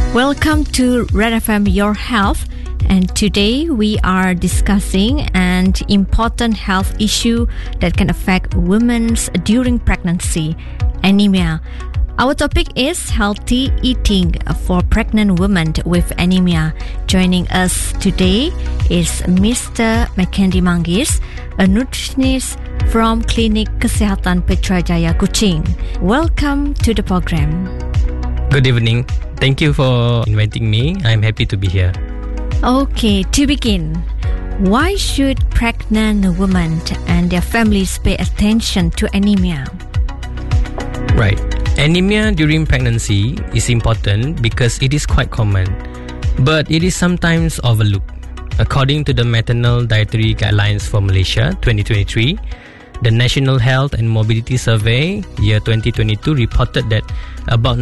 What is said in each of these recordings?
Welcome to Red FM Your Health, and today we are discussing an important health issue that can affect women during pregnancy: anemia. Our topic is healthy eating for pregnant women with anemia. Joining us today is Mr. Mackendy Manggis, a nutritionist from Klinik Kesehatan Putrajaya, Kuching. Welcome to the program. Good evening. Thank you for inviting me. I'm happy to be here. Okay, to begin, why should pregnant women and their families pay attention to anemia? Right. Anemia during pregnancy is important because it is quite common, but it is sometimes overlooked. According to the Maternal Dietary Guidelines for Malaysia 2023, the National Health and Mobility Survey year 2022 reported that about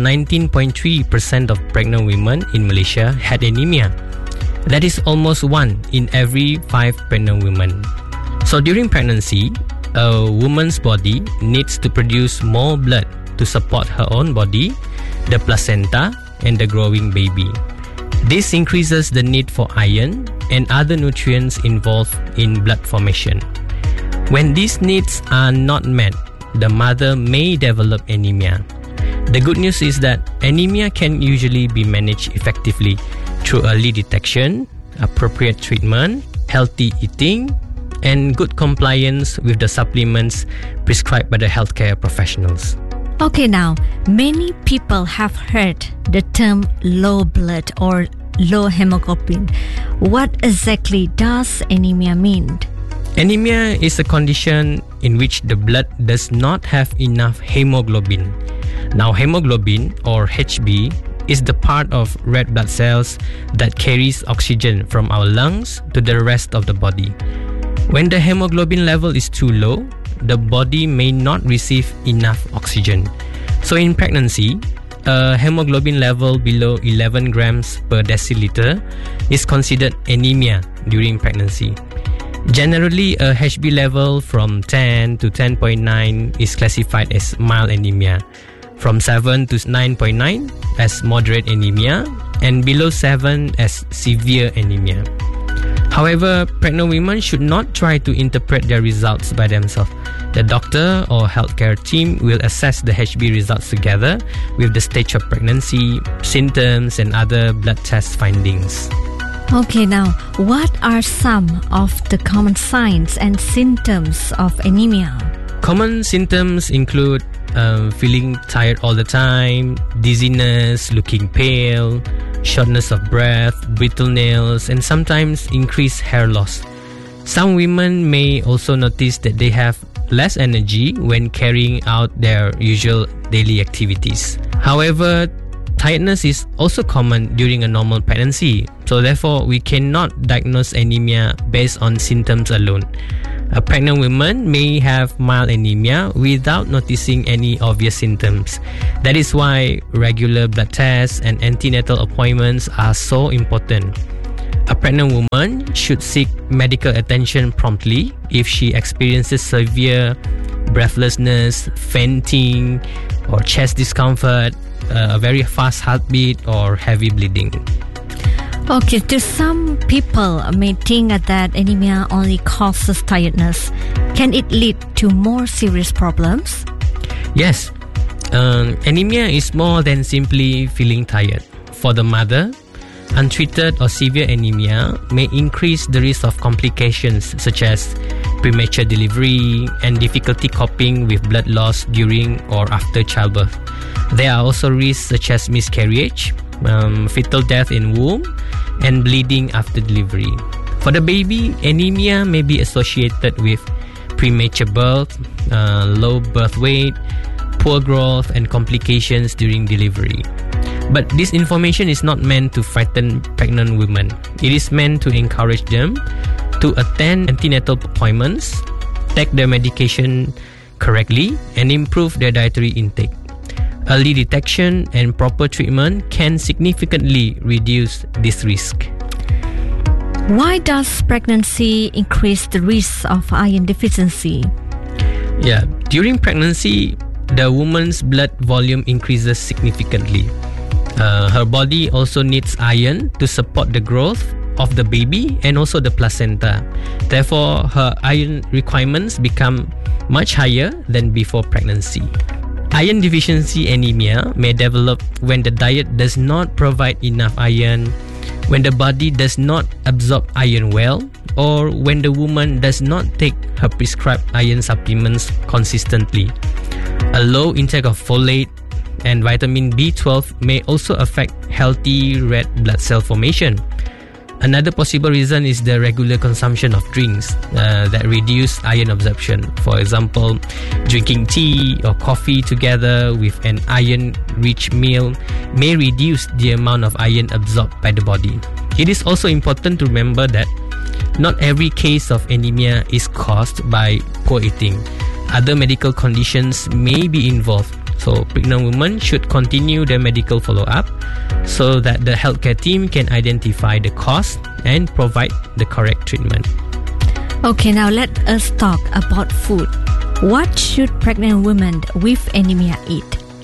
19.3% of pregnant women in Malaysia had anemia. That is almost 1 in every 5 pregnant women. So during pregnancy, a woman's body needs to produce more blood to support her own body, the placenta, and the growing baby. This increases the need for iron and other nutrients involved in blood formation. When these needs are not met, the mother may develop anemia. The good news is that anemia can usually be managed effectively through early detection, appropriate treatment, healthy eating, and good compliance with the supplements prescribed by the healthcare professionals. Okay, now, many people have heard the term low blood or low hemoglobin. What exactly does anemia mean? Anemia is a condition in which the blood does not have enough hemoglobin. Now, hemoglobin, or HB, is the part of red blood cells that carries oxygen from our lungs to the rest of the body. When the hemoglobin level is too low, the body may not receive enough oxygen. So in pregnancy, a hemoglobin level below 11 grams per deciliter is considered anemia during pregnancy. Generally, a HB level from 10 to 10.9 is classified as mild anemia, from 7 to 9.9 as moderate anemia, and below 7 as severe anemia. However, pregnant women should not try to interpret their results by themselves. The doctor or healthcare team will assess the HB results together with the stage of pregnancy, symptoms, and other blood test findings. Okay, now, what are some of the common signs and symptoms of anemia? Common symptoms include feeling tired all the time, dizziness, looking pale, shortness of breath, brittle nails, and sometimes increased hair loss. Some women may also notice that they have less energy when carrying out their usual daily activities. However, tiredness is also common during a normal pregnancy, so therefore we cannot diagnose anemia based on symptoms alone. A pregnant woman may have mild anemia without noticing any obvious symptoms. That is why regular blood tests and antenatal appointments are so important. A pregnant woman should seek medical attention promptly if she experiences severe breathlessness, fainting, or chest discomfort, a very fast heartbeat, or heavy bleeding. Okay, to some people may think that anemia only causes tiredness. Can it lead to more serious problems? Yes, anemia is more than simply feeling tired. For the mother, untreated or severe anemia may increase the risk of complications such as premature delivery and difficulty coping with blood loss during or after childbirth. There are also risks such as miscarriage, fetal death in womb, and bleeding after delivery. For the baby, anemia may be associated with premature birth, low birth weight, poor growth, and complications during delivery. But this information is not meant to frighten pregnant women. It is meant to encourage them to attend antenatal appointments, take their medication correctly, and improve their dietary intake. Early detection and proper treatment can significantly reduce this risk. Why does pregnancy increase the risk of iron deficiency? During pregnancy, the woman's blood volume increases significantly. Her body also needs iron to support the growth of the baby and also the placenta. Therefore, her iron requirements become much higher than before pregnancy. Iron deficiency anemia may develop when the diet does not provide enough iron, when the body does not absorb iron well, or when the woman does not take her prescribed iron supplements consistently. A low intake of folate and vitamin B12 may also affect healthy red blood cell formation. Another possible reason is the regular consumption of drinks that reduce iron absorption. For example, drinking tea or coffee together with an iron-rich meal may reduce the amount of iron absorbed by the body. It is also important to remember that not every case of anemia is caused by poor eating. Other medical conditions may be involved. So pregnant women should continue their medical follow-up so that the healthcare team can identify the cause and provide the correct treatment. Okay, now let us talk about food. What should pregnant women with anemia eat?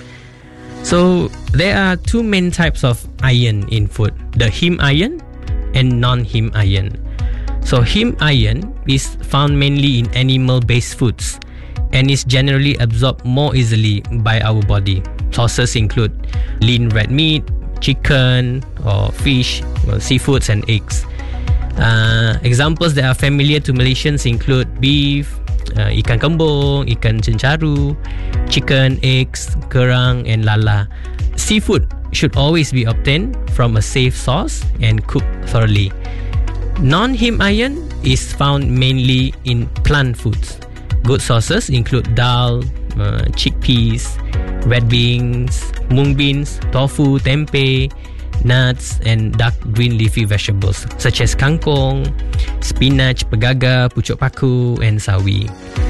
So there are two main types of iron in food, the heme iron and non-heme iron. So heme iron is found mainly in animal-based foods and is generally absorbed more easily by our body. Sources include lean red meat, chicken or fish, seafoods and eggs. Examples that are familiar to Malaysians include beef, ikan kembung, ikan cencaru, chicken, eggs, kerang and lala. Seafood should always be obtained from a safe source and cooked thoroughly. Non-heme iron is found mainly in plant foods. Good sources include dal, chickpeas, red beans, mung beans, tofu, tempeh, nuts and dark green leafy vegetables such as kangkong, spinach, pegaga, pucuk paku and sawi.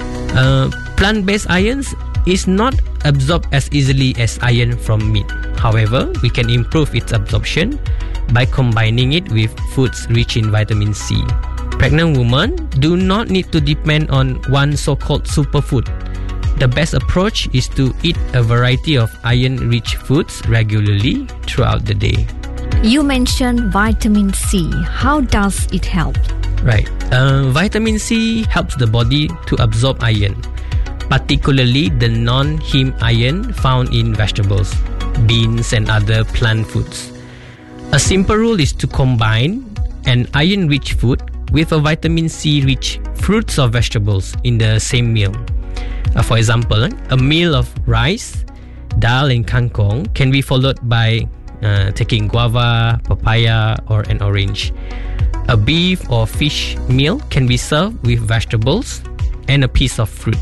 Plant-based irons is not absorbed as easily as iron from meat. However, we can improve its absorption by combining it with foods rich in vitamin C. Pregnant women do not need to depend on one so-called superfood. The best approach is to eat a variety of iron-rich foods regularly throughout the day. You mentioned vitamin C. How does it help? Right. Vitamin C helps the body to absorb iron, particularly the non-heme iron found in vegetables, beans and other plant foods. A simple rule is to combine an iron-rich food with a vitamin C-rich fruits or vegetables in the same meal. For example, a meal of rice, dal and kangkong can be followed by taking guava, papaya or an orange. A beef or fish meal can be served with vegetables and a piece of fruit.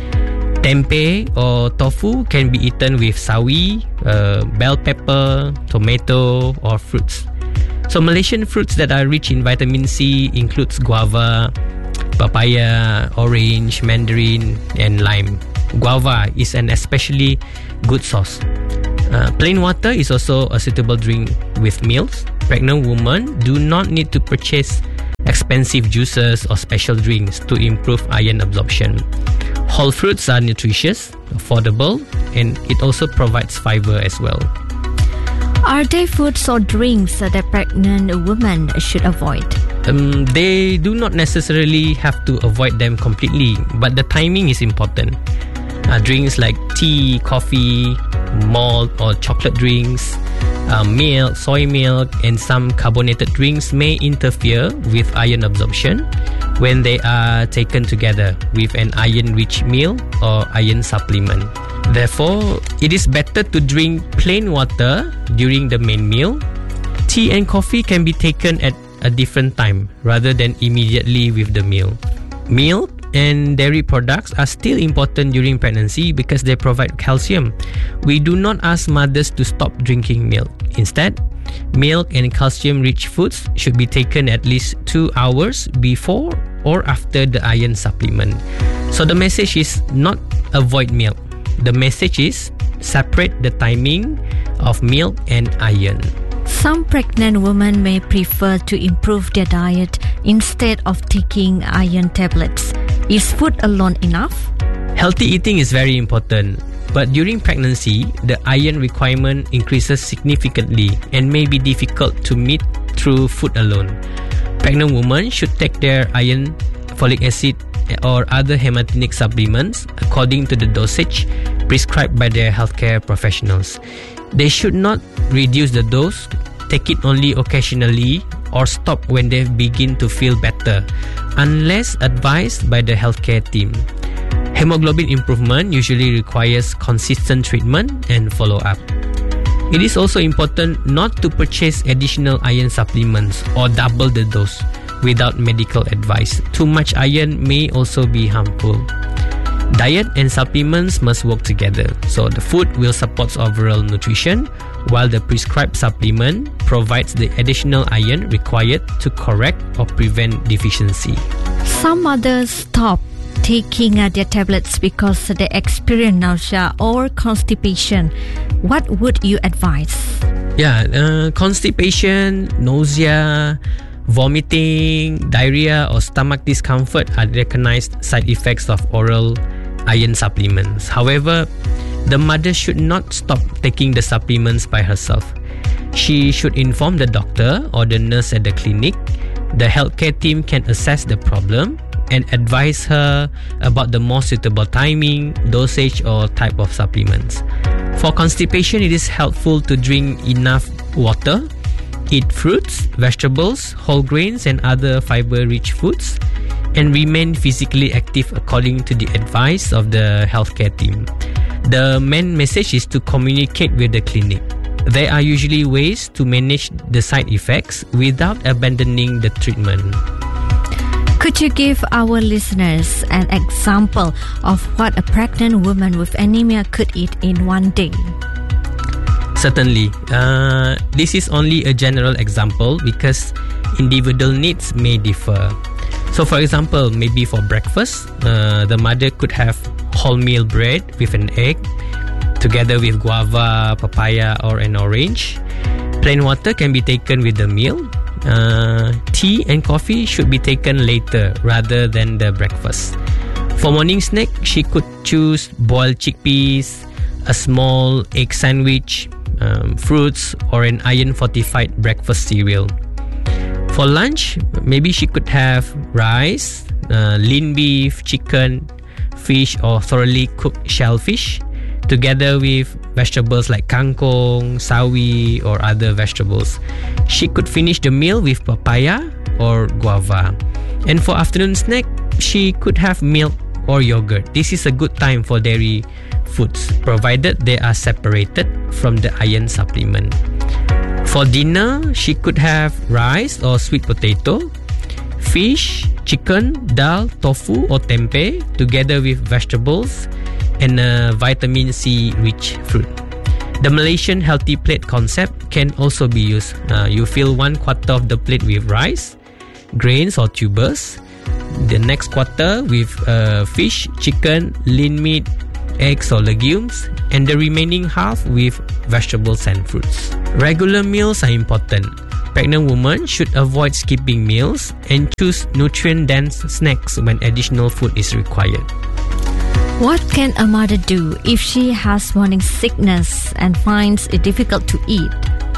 Tempeh or tofu can be eaten with sawi, bell pepper, tomato or fruits. So Malaysian fruits that are rich in vitamin C includes guava, papaya, orange, mandarin and lime. Guava is an especially good source. Plain water is also a suitable drink with meals. Pregnant women do not need to purchase expensive juices or special drinks to improve iron absorption. Whole fruits are nutritious, affordable, and it also provides fiber as well. Are there foods or drinks that pregnant women should avoid? They do not necessarily have to avoid them completely, but the timing is important. Drinks like tea, coffee, malt or chocolate drinks, milk, soy milk, and some carbonated drinks may interfere with iron absorption when they are taken together with an iron-rich meal or iron supplement. Therefore, it is better to drink plain water during the main meal. Tea and coffee can be taken at a different time rather than immediately with the meal. Milk and dairy products are still important during pregnancy because they provide calcium. We do not ask mothers to stop drinking milk. Instead, milk and calcium-rich foods should be taken at least 2 hours before or after the iron supplement. So the message is not avoid milk. The message is separate the timing of milk and iron. Some pregnant women may prefer to improve their diet instead of taking iron tablets. Is food alone enough? Healthy eating is very important. But during pregnancy, the iron requirement increases significantly and may be difficult to meet through food alone. Pregnant women should take their iron, folic acid, or other hematinic supplements according to the dosage prescribed by their healthcare professionals. They should not reduce the dose, take it only occasionally, or stop when they begin to feel better, unless advised by the healthcare team. Hemoglobin improvement usually requires consistent treatment and follow-up. It is also important not to purchase additional iron supplements or double the dose without medical advice. Too much iron may also be harmful. Diet and supplements must work together. So the food will support overall nutrition, while the prescribed supplement provides the additional iron required to correct or prevent deficiency. Some mothers stop taking their tablets because they experience nausea or constipation. What would you advise? Constipation, nausea, vomiting, diarrhea, or stomach discomfort are recognized side effects of oral iron supplements. However, the mother should not stop taking the supplements by herself. She should inform the doctor or the nurse at the clinic. The healthcare team can assess the problem and advise her about the more suitable timing, dosage, or type of supplements. For constipation, it is helpful to drink enough water, eat fruits, vegetables, whole grains, and other fiber-rich foods, and remain physically active according to the advice of the healthcare team. The main message is to communicate with the clinic. There are usually ways to manage the side effects without abandoning the treatment. Could you give our listeners an example of what a pregnant woman with anemia could eat in one day? Certainly. This is only a general example because individual needs may differ. So for example, maybe for breakfast, the mother could have wholemeal bread with an egg, together with guava, papaya, or an orange. Plain water can be taken with the meal. Tea and coffee should be taken later rather than the breakfast. For morning snack, she could choose boiled chickpeas, a small egg sandwich, fruits, or an iron-fortified breakfast cereal. For lunch, maybe she could have rice, lean beef, chicken, fish, or thoroughly cooked shellfish, together with vegetables like kangkong, sawi, or other vegetables. She could finish the meal with papaya or guava. And for afternoon snack, she could have milk or yogurt. This is a good time for dairy foods, provided they are separated from the iron supplement. For dinner, she could have rice or sweet potato, fish, chicken, dal, tofu, or tempeh, together with vegetables and a vitamin C rich fruit. The Malaysian healthy plate concept can also be used. You fill 1/4 of the plate with rice, grains or tubers, the next quarter with fish, chicken, lean meat, eggs or legumes, and the remaining half with vegetables and fruits. Regular meals are important. Pregnant women should avoid skipping meals and choose nutrient-dense snacks when additional food is required. What can a mother do if she has morning sickness and finds it difficult to eat?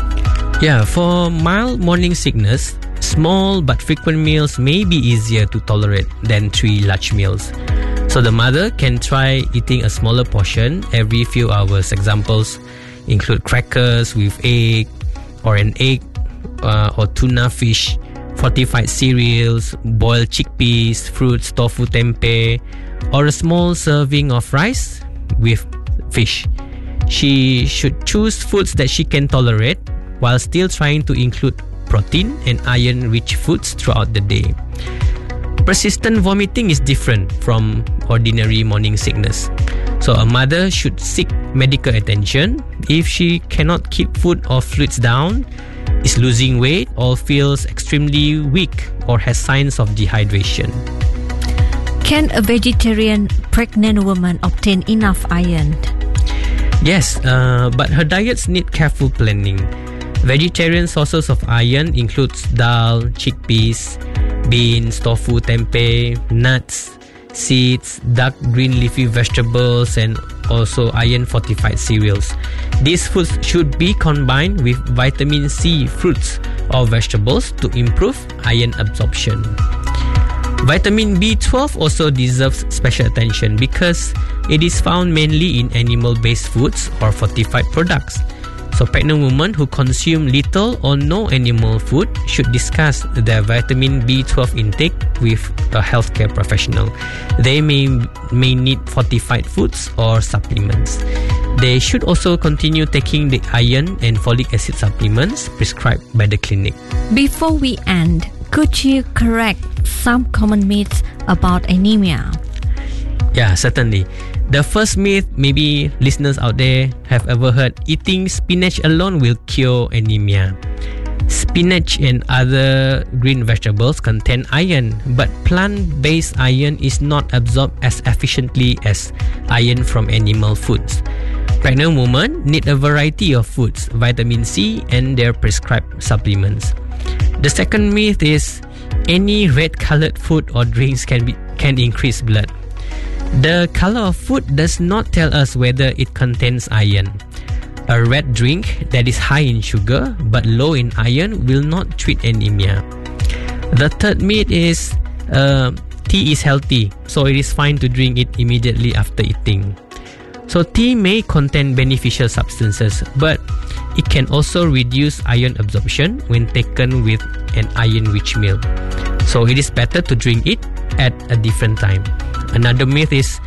For mild morning sickness, small but frequent meals may be easier to tolerate than 3 large meals. So the mother can try eating a smaller portion every few hours. Examples include crackers with egg, or an egg or tuna fish, fortified cereals, boiled chickpeas, fruits, tofu tempeh, or a small serving of rice with fish. She should choose foods that she can tolerate while still trying to include protein and iron-rich foods throughout the day. Persistent vomiting is different from ordinary morning sickness. So a mother should seek medical attention if she cannot keep food or fluids down, is losing weight, or feels extremely weak or has signs of dehydration. Can a vegetarian pregnant woman obtain enough iron? Yes, but her diets need careful planning. Vegetarian sources of iron includes dal, chickpeas, beans, tofu, tempeh, nuts, seeds, dark green leafy vegetables, and also iron fortified cereals. These foods should be combined with vitamin C fruits or vegetables to improve iron absorption. Vitamin B12 also deserves special attention because it is found mainly in animal-based foods or fortified products. So pregnant women who consume little or no animal food should discuss their vitamin B12 intake with a healthcare professional. They may need fortified foods or supplements. They should also continue taking the iron and folic acid supplements prescribed by the clinic. Before we end, could you correct some common myths about anemia? Yeah, certainly. The first myth, maybe listeners out there have ever heard, eating spinach alone will cure anemia. Spinach and other green vegetables contain iron, but plant-based iron is not absorbed as efficiently as iron from animal foods. Pregnant women need a variety of foods, vitamin C, and their prescribed supplements. The second myth is any red-colored food or drinks can increase blood. The color of food does not tell us whether it contains iron. A red drink that is high in sugar but low in iron will not treat anemia. The third myth is tea is healthy, so it is fine to drink it immediately after eating. So tea may contain beneficial substances, but it can also reduce iron absorption when taken with an iron-rich meal. So it is better to drink it at a different time. Another myth is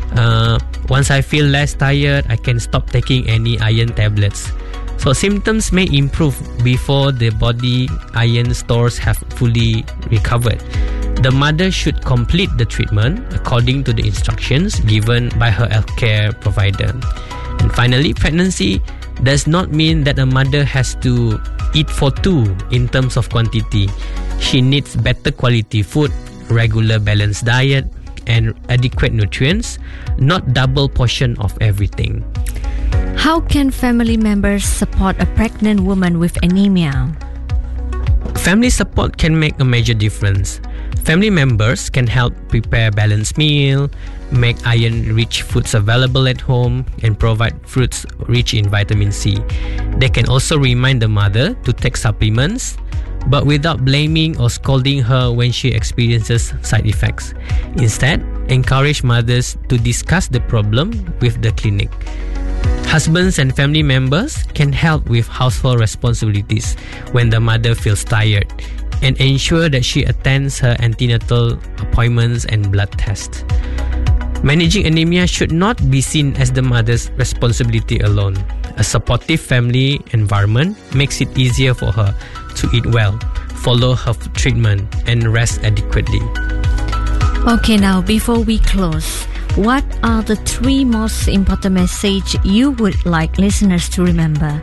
once I feel less tired, I can stop taking any iron tablets. So symptoms may improve before the body iron stores have fully recovered. The mother should complete the treatment according to the instructions given by her healthcare provider. And finally, pregnancy does not mean that a mother has to eat for two in terms of quantity. She needs better quality food, regular balanced diet, and adequate nutrients, not double portion of everything. How can family members support a pregnant woman with anemia? Family support can make a major difference. Family members can help prepare balanced meal, make iron-rich foods available at home, and provide fruits rich in vitamin C. They can also remind the mother to take supplements, but without blaming or scolding her when she experiences side effects. Instead, encourage mothers to discuss the problem with the clinic. Husbands and family members can help with household responsibilities when the mother feels tired, and ensure that she attends her antenatal appointments and blood tests. Managing anemia should not be seen as the mother's responsibility alone. A supportive family environment makes it easier for her to eat well, follow her treatment, and rest adequately. Okay, now before we close, what are the 3 most important messages you would like listeners to remember?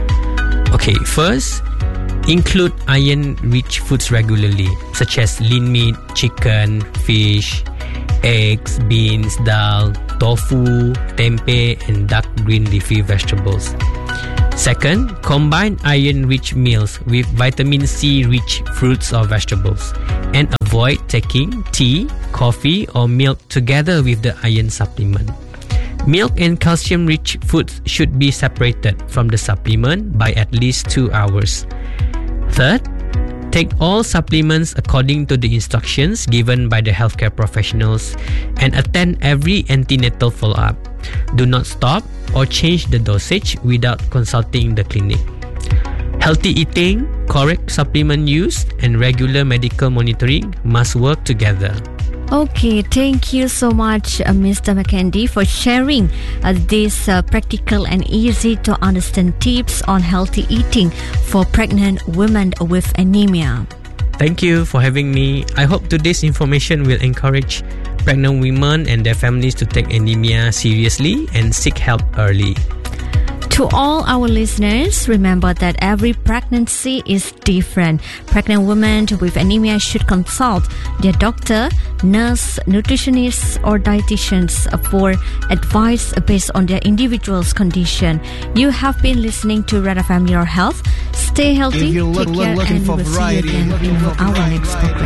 Okay, first, include iron-rich foods regularly, such as lean meat, chicken, fish, eggs, beans, dal, tofu, tempeh, and dark green leafy vegetables. Second, combine iron-rich meals with vitamin C-rich fruits or vegetables, and avoid taking tea, coffee, or milk together with the iron supplement. Milk and calcium-rich foods should be separated from the supplement by at least 2 hours. Third, take all supplements according to the instructions given by the healthcare professionals and attend every antenatal follow-up. Do not stop or change the dosage without consulting the clinic. Healthy eating, correct supplement use, and regular medical monitoring must work together. Okay, thank you so much, Mr. McKendy, for sharing these practical and easy to understand tips on healthy eating for pregnant women with anemia. Thank you for having me. I hope today's information will encourage pregnant women and their families to take anemia seriously and seek help early. To all our listeners, remember that every pregnancy is different. Pregnant women with anemia should consult their doctor, nurse, nutritionist, or dietitians for advice based on their individual's condition. You have been listening to Red FM Your Health. Stay healthy, take care, and we will see you again in our next program.